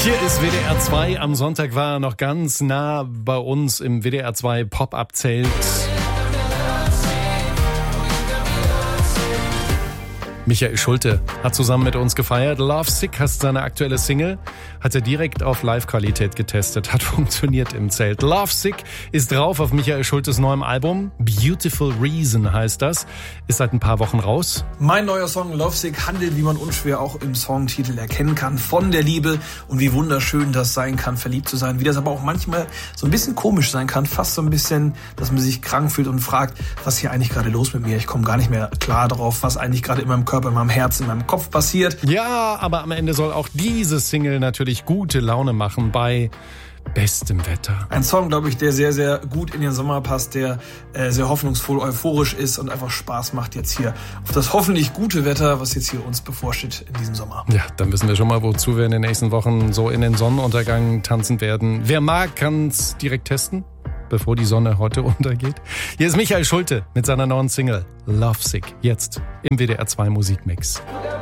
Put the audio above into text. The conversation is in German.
Hier ist WDR 2. Am Sonntag war er noch ganz nah bei uns im WDR 2 Pop-Up-Zelt. Michael Schulte hat zusammen mit uns gefeiert. Lovesick heißt seine aktuelle Single. Hat er direkt auf Live-Qualität getestet. Hat funktioniert im Zelt. Lovesick ist drauf auf Michael Schultes neuem Album. Beautiful Reason heißt das. Ist seit ein paar Wochen raus. Mein neuer Song Lovesick handelt, wie man unschwer auch im Songtitel erkennen kann, von der Liebe und wie wunderschön das sein kann, verliebt zu sein. Wie das aber auch manchmal so ein bisschen komisch sein kann. Fast so ein bisschen, dass man sich krank fühlt und fragt, was ist hier eigentlich gerade los mit mir? Ich komme gar nicht mehr klar darauf, was eigentlich gerade in meinem Körper, in meinem Herz, in meinem Kopf passiert. Ja, aber am Ende soll auch diese Single natürlich gute Laune machen bei bestem Wetter. Ein Song, glaube ich, der sehr, sehr gut in den Sommer passt, der sehr hoffnungsvoll, euphorisch ist und einfach Spaß macht jetzt hier auf das hoffentlich gute Wetter, was jetzt hier uns bevorsteht in diesem Sommer. Ja, dann wissen wir schon mal, wozu wir in den nächsten Wochen so in den Sonnenuntergang tanzen werden. Wer mag, kann's direkt testen, bevor die Sonne heute untergeht. Hier ist Michael Schulte mit seiner neuen Single Lovesick, jetzt im WDR 2 Musikmix.